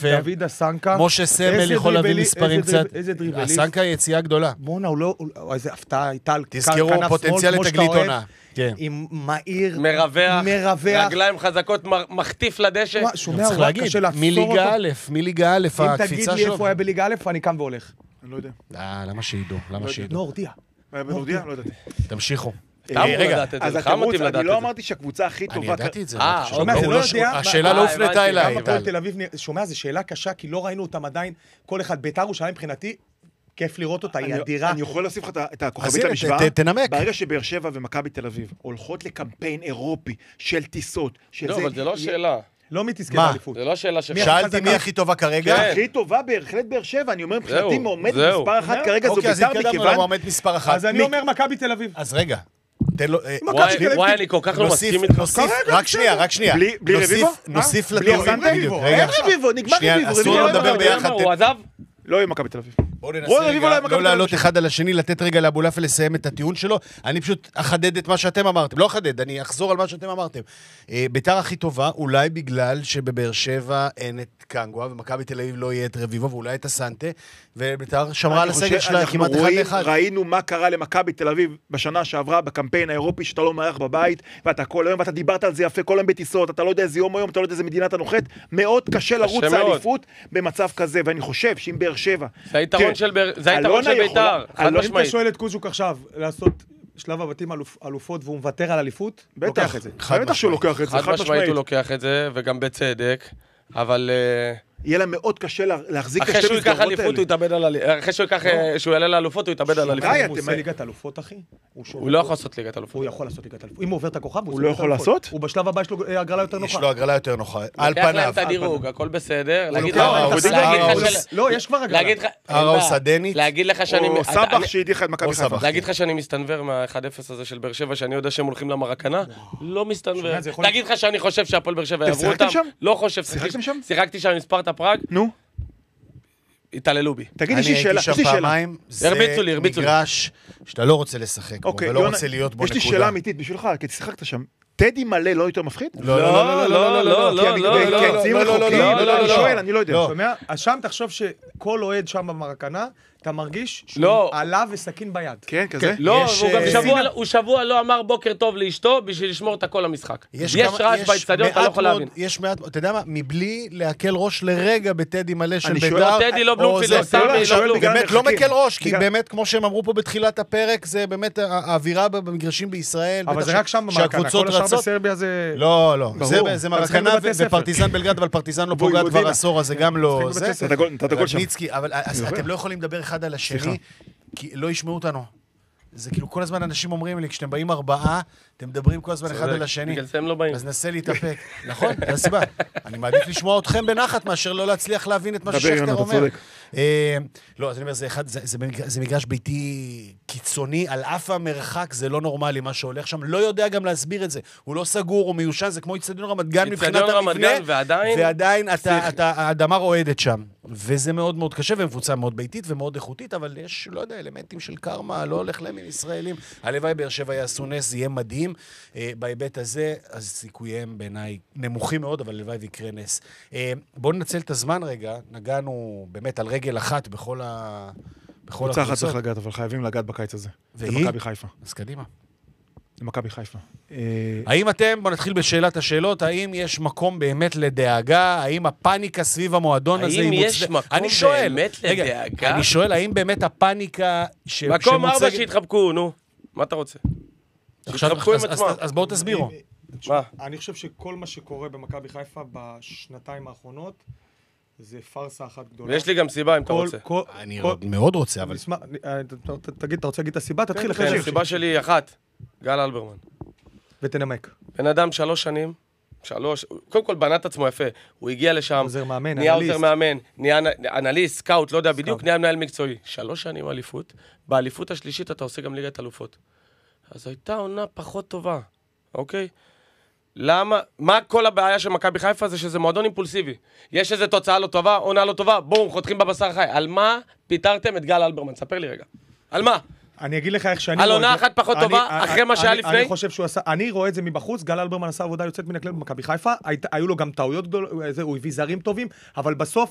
יפה. דוד הסנקה. משה סמל יכול להביא מספרים קצת. איזה דריבליסט. הסנקה יציאה גדולה. בואנה, הוא לא... איזה הפתעה, הייתה על תזכרו, פוטנציאל לתגלית עונה. עם מהיר, מרווח, רגליים חזקות, מחטיף לדשא. שומע, צריך להגיד, מליגה א', אם הקפיצה תגיד שלו. לי איפה הוא היה בליגה א', אני קם והולך. אני לא יודע. למה שידעו? נורדיה. בנורדיה? לא ידעתי. תמשיכו. רגע, אז אני לא אמרתי שהקבוצה הכי טובה... אני ידעתי את זה. שומע, זה לא יודע... השאלה לא הופנתה אליי. שומע, זו שאלה קשה, כי לא ראינו אותם עדיין, כל אחד, בית"ר ירושלים מבחינתי, כיף לראות אותה, היא אדירה. אני יכול להוסיף לך את הכוכבית למשוואה? אז תנמק. ברגע שבאר שבע ומכבי תל אביב הולכות לקמפיין אירופי של טיסות, לא, אבל זה לא שאלה. לא מתזכה באליפות. זה לא שאלה של... שאלתי מי הכי טובה כרגע? הכי טובה בהחלט באר שבע, אני אומר מבחינתי עומד מספר אחת כרגע זו אוקיי, אז בית"ר התקדמנו לעומד מספר אחת. אז אני אומר מכבי תל אביב. אז רגע. וואי, אני כל כך לא מסכים איתך. רק שנייה. בלי רביבו? נוסיף בלי לטיעון. אין רביבו, נגמר רביבו. אסור לו לדבר ביחד. הוא עזב? לא יהיה מכבי תל אביב. בואו ננסה רגע, לא לעלות אחד על השני, לתת רגע לאבולאפה לסיים את הטיעון שלו. אני פשוט אחדד את מה שאתם אמרתם. לא אחדד, אני אחזור על מה שאתם אמרתם. בית"ר הכי טובה, אולי בגלל שבבאר שבע אין את קנגווה, ומכבי תל אביב לא יהיה את רביבו, ואולי את הסנטה, ובית"ר שמרה על הסגל שלה כמעט אחד לאחד. ראינו מה קרה למכבי תל אביב בשנה שעברה, בקמפיין האירופי שאתה לא מארח בבית, ואתה כל היום, ואתה דיברת על זה יפה, כל היום בטיסות, אתה לא יודע איזה יום או יום, אתה לא יודע איזה מדינה אתה נוחת, מאוד קשה לרוץ לאליפות במצב כזה, ואני חושב שאם באר שבע זה היתרון של בית"ר, חד משמעית. אם אתה שואל את קוז'וק עכשיו לעשות שלב הבתים אלופות והוא מוותר על אליפות, לוקח את זה. בטח שהוא לוקח את זה, חד משמעית הוא לוקח את זה, וגם בצדק, אבל... יהיה לה מאוד קשה להחזיק את אחרי השתי שהוא ייקח מסגרות אליפות הוא יתאבד על אליפות, אחרי שהוא יעלה לאלופות הוא יתאבד על אליפות. הוא עושה ליגת אלופות, אחי. הוא לא יכול לעשות ליגת אלופות. הוא יכול לעשות ליגת אלופות. אם הוא עובר את הכוכב, הוא לא יכול לעשות? הוא בשלב הבא יש לו הגרלה יותר נוחה. יש לו הגרלה יותר נוחה. על לוקח להם פניו. את הדירוג, הכל בסדר. לא, יש כבר הגרלה. הראוס הדנית. להגיד לך שאני... או סבח שהדיחה את מכבי חיפה. להגיד לך שאני מסתנבר מה-1-0 הזה של באר שבע, שאני יודע שהם הולכים למרקנה? לא מסתנבר. להגיד לך שאני חושב שהפועל באר שבע יעברו אותם? לא חושב. שיחקתי שם עם ספרטה פראג. נו. התעללו בי. תגיד, יש לי שאלה. אני הייתי שם פעמיים, זה מגרש שאתה לא רוצה לשחק בו, ולא רוצה להיות בו נקודה. יש לי שאלה אמיתית בשבילך, כי שיחקת שם. טדי מלא לא יותר מפחיד? אני שואל, אני לא יודע. שומע? אז שם תחשוב שכל אוהד שם במרקנה, אתה מרגיש שהוא עלה וסכין ביד. כן, כזה? לא, הוא שבוע לא אמר בוקר טוב לאשתו בשביל לשמור את הכל למשחק. יש רעש באצטדיון, אתה לא יכול להבין. יש מעט, אתה יודע מה, מבלי להקל ראש לרגע בטדי מלא של בית"ר. לא טדי, לא בלומפילד, לא סמי, לא כלום. באמת לא מקל ראש, כי באמת, כמו שהם אמרו פה בתחילת הפרק, זה באמת האווירה במגרשים בישראל. אבל זה רק שם במרקנה, כל השאר בסרביה זה... לא, זה מרקנה ופרטיזן בלגרד, אבל פרטיזן לא פוגעת כבר עשור, אז זה גם לא... אבל אתם לא יכולים לדבר אחד על השני, כי לא ישמעו אותנו. זה כאילו כל הזמן אנשים אומרים לי, כשאתם באים 4, אתם מדברים כל הזמן אחד על השני. בגלל זה הם לא באים. אז נסה להתאפק. נכון, זה הסיבה. אני מעדיף לשמוע אתכם בנחת, מאשר לא להצליח להבין את מה ששכתר אומר. לא, אז אני אומר, זה מגרש ביתי קיצוני, על אף המרחק, זה לא נורמלי מה שהולך שם. לא יודע גם להסביר את זה. הוא לא סגור, הוא מיושן, זה כמו אצטדיון רמת גן מבחינת המבנה, ועדיין האדמה רועדת שם. וזה מאוד מאוד קשה, ומפוצה מאוד ביתית ומאוד איכותית, אבל יש, לא יודע, אלמנטים של קרמה, לא הולך להם עם ישראלים. הלוואי באר שבע יעשו נס, זה יהיה מדהים. בהיבט הזה, אז סיכוייהם בעיניי נמוכים מאוד, אבל הלוואי ויקרה נס. בואו ננצל את הזמן רגע, נגענו באמת על רגל אחת בכל קבוצה אחת צריך לגעת, אבל חייבים לגעת בקיץ הזה. והיא? למכבי חיפה. אז קדימה. למכבי חיפה. האם אתם, בוא נתחיל בשאלת השאלות, האם יש מקום באמת לדאגה? האם הפאניקה סביב המועדון הזה האם יש מקום באמת לדאגה? אני שואל, האם באמת הפאניקה מקום 4 שהתחבקו, נו. מה אתה רוצה? שהתחבקו עם עצמם. אז בואו תסבירו. אני חושב שכל מה שקורה במכבי חיפה בשנתיים האחרונות, זה פרסה אחת גדולה. ויש לי גם סיבה אם אתה רוצה. אני מאוד רוצה, אבל... תגיד, אתה רוצה להגיד את הסיבה? תתחיל לך. כן, הסיבה שלי היא אחת. גל אלברמן. ותנמק. בן אדם 3 שנים, קודם כל בנת עצמו יפה. הוא הגיע לשם, עוזר מאמן, נהיה עוזר מאמן, נהיה אנליסט, סקאוט, לא יודע בדיוק, נהיה מנהל מקצועי. 3 שנים אליפות, באליפות השלישית אתה עושה גם ליגת אלופות. אז הייתה עונה פחות טובה, אוקיי? למה? מה כל הבעיה של מכבי חיפה זה שזה מועדון אימפולסיבי. יש איזו תוצאה לא טובה, עונה לא טובה, בואו, חותכים בבשר חי. על מה פיטרתם את גל אלברמן? ספר לי רגע. על מה? אני אגיד לך איך שאני... על עונה אחת פחות טובה, אחרי מה שהיה לפני? אני חושב שהוא עשה... אני רואה את זה מבחוץ, גל אלברמן עשה עבודה יוצאת מן הכלל במכבי חיפה, היו לו גם טעויות גדולות, הוא הביא זרים טובים, אבל בסוף